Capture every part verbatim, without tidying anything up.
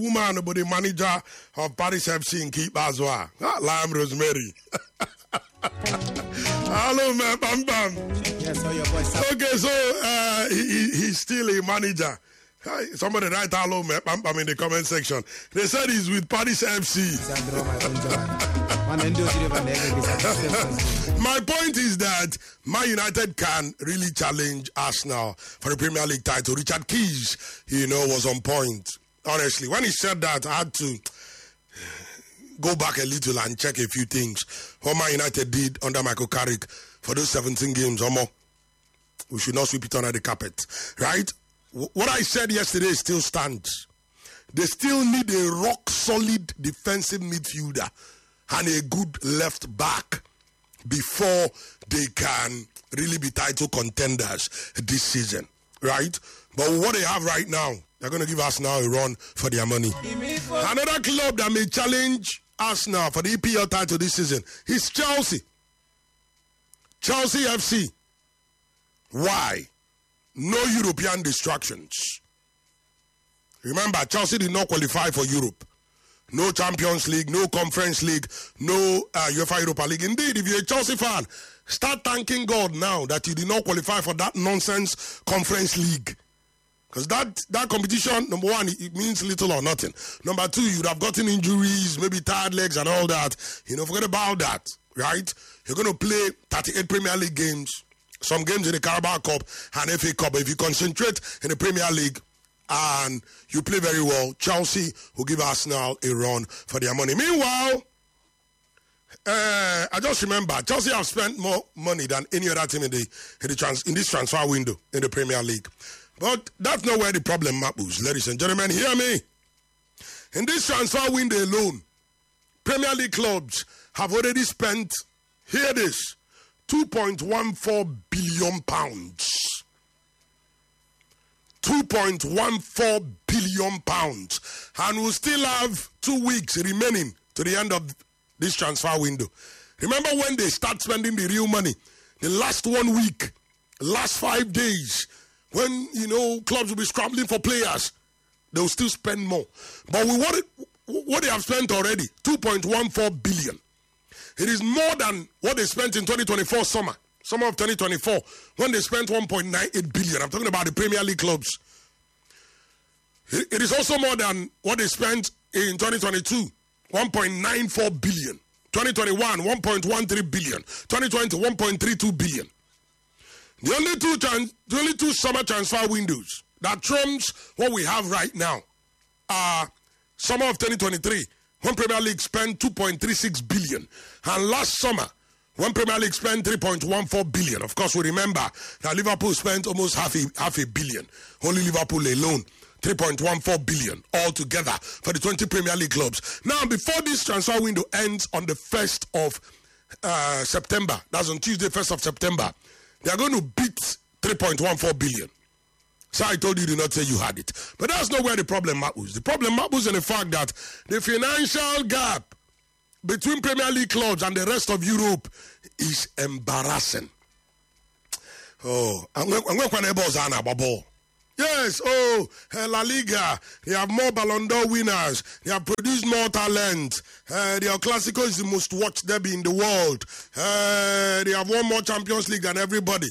woman, but the manager of Paris F C in Keep Azwa. Lam Rosemary. Hello, man. Bam, bam. Yes, how your voice. Okay, so uh, he, he's still a manager. Hi, somebody write hello, man. Bam, bam in the comment section. They said he's with Paris F C. My point is that Man United can really challenge Arsenal for the Premier League title. Richard Keys, you know, was on point. Honestly, when he said that, I had to go back a little and check a few things. What Man United did under Michael Carrick for those seventeen games or more. We should not sweep it under the carpet, right? What I said yesterday still stands. They still need a rock-solid defensive midfielder and a good left back before they can really be title contenders this season, right? But what they have right now, they're going to give Arsenal a run for their money. Another club that may challenge Arsenal for the E P L title this season is Chelsea. Chelsea F C. Why? No European distractions. Remember, Chelsea did not qualify for Europe. No Champions League, no Conference League, no uh, UEFA Europa League. Indeed, if you're a Chelsea fan, start thanking God now that you did not qualify for that nonsense Conference League. Because that, that competition, number one, it means little or nothing. Number two, you'd have gotten injuries, maybe tired legs and all that. You know, forget about that, right? You're going to play thirty-eight Premier League games, some games in the Carabao Cup and F A Cup. If you concentrate in the Premier League and you play very well, Chelsea will give Arsenal a run for their money. Meanwhile, uh, I just remember, Chelsea have spent more money than any other team in the in the trans, in this transfer window in the Premier League. But that's not where the problem matters, ladies and gentlemen. Hear me. In this transfer window alone, Premier League clubs have already spent, hear this, two point one four billion pounds. two point one four billion pounds. And we'll still have two weeks remaining to the end of this transfer window. Remember when they start spending the real money? The last one week, last five days, when, you know, clubs will be scrambling for players, they'll still spend more. But with what, it, what they have spent already, two point one four billion. It is more than what they spent in twenty twenty-four summer. Summer of twenty twenty-four, when they spent one point nine eight billion. I'm talking about the Premier League clubs. It is also more than what they spent in twenty twenty-two, one point nine four billion. twenty twenty-one, one point one three billion. twenty twenty, one point three two billion. The only two trans- the only two summer transfer windows that trumps what we have right now are summer of twenty twenty-three, when Premier League spent two point three six billion, and last summer, when Premier League spent three point one four billion. Of course, we remember that Liverpool spent almost half a, half a billion. Only Liverpool alone, three point one four billion altogether for the twenty Premier League clubs. Now, before this transfer window ends on the first of uh, September, that's on Tuesday, first of September, they are going to beat three point one four billion. So I told you, do not say you had it. But that's not where the problem matters. The problem matters in the fact that the financial gap between Premier League clubs and the rest of Europe is embarrassing. Oh, I'm going to ball. Yes, oh, La Liga, they have more Ballon d'Or winners. They have produced more talent. Uh, their Clasico is the most watched derby in the world. Uh, they have won more Champions League than everybody.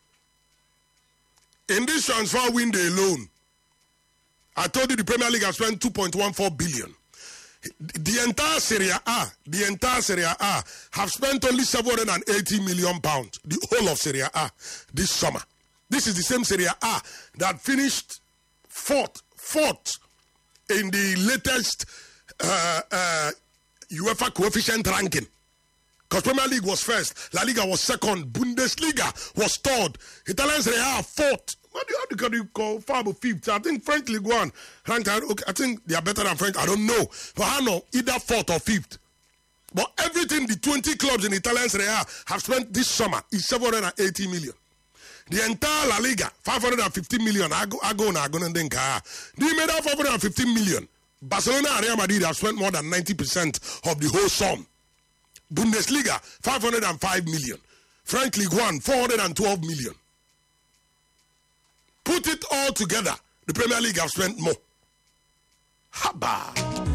In this transfer window alone, I told you the Premier League has spent two point one four billion. The entire Serie A, the entire Serie A have spent only seven hundred eighty million pounds, the whole of Serie A this summer. This is the same Serie A that finished fourth, fourth in the latest uh, uh, UEFA coefficient ranking. Because Premier League was first, La Liga was second, Bundesliga was third, Italian Serie A fourth. What do you, how do you call Fab fifth? I think French League One ranked. Okay, I think they are better than French. I don't know, but I know either fourth or fifth. But everything the twenty clubs in Italian Serie A have spent this summer is seven hundred eighty million. The entire La Liga, five hundred fifty million. I go, I go now. I go and think. They made out five hundred fifty million. Barcelona and Real Madrid have spent more than ninety percent of the whole sum. Bundesliga, five hundred five million. French League One, four hundred twelve million. Put it all together, the Premier League have spent more. Haba.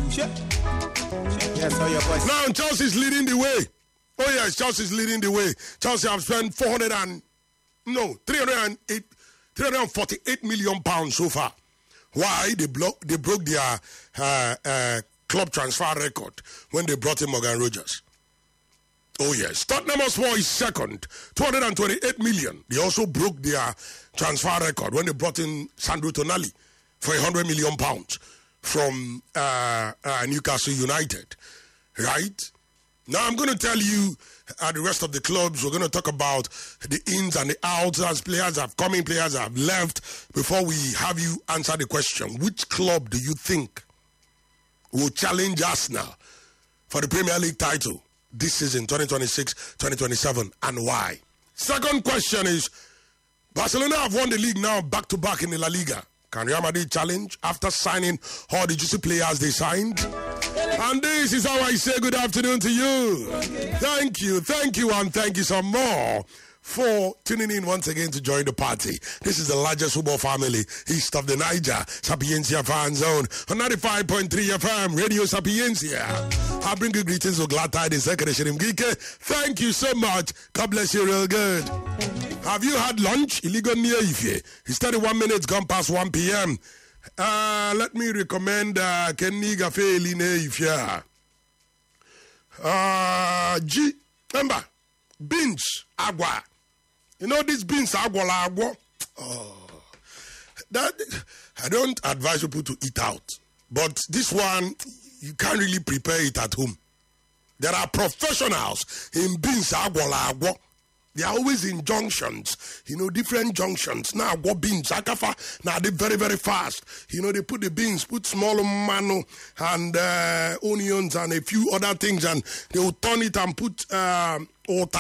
Yes, so your voice. Now Chelsea's leading the way. Oh yes, Chelsea's leading the way. Chelsea have spent four hundred and no three hundred and eight, three hundred and forty-eight million pounds so far. Why they block? They broke their uh, uh, club transfer record when they brought in Morgan Rogers. Oh yes, Tottenham Hotspur is second, two hundred and twenty-eight million. They also broke their transfer record when they brought in Sandro Tonali for a hundred million pounds from uh, uh, Newcastle United. Right now, I'm going to tell you uh, the rest of the clubs. We're going to talk about the ins and the outs as players have come in, players have left. Before we have you answer the question, which club do you think will challenge Arsenal for the Premier League title this season, twenty twenty-six twenty twenty-seven, and why? Second question is, Barcelona have won the league now back-to-back in the La Liga. Can Real Madrid challenge after signing all the juicy players they signed? And this is how I say good afternoon to you. Thank you, thank you, and thank you some more for tuning in once again to join the party. This is the largest football family east of the Niger, Sapiencia Fan Zone, on ninety-five point three F M, Radio Sapiencia. I bring you greetings of glad tidings. Thank you so much. God bless you real good. Have you had lunch? Illegal near Ifye. It's thirty-one minutes gone past one p.m. Uh, let me recommend uh, Kenny Gafe Line Ifya. Uh, G. Remember, beans, agua. You know these beans, agua la agua. Oh, that I don't advise people to eat out, but this one you can't really prepare it at home. There are professionals in beans, agua la agua. They are always in junctions, you know, different junctions. Now, what beans, akafa, now they're very, very fast. You know, they put the beans, put small mano and uh, onions and a few other things, and they will turn it and put uh, water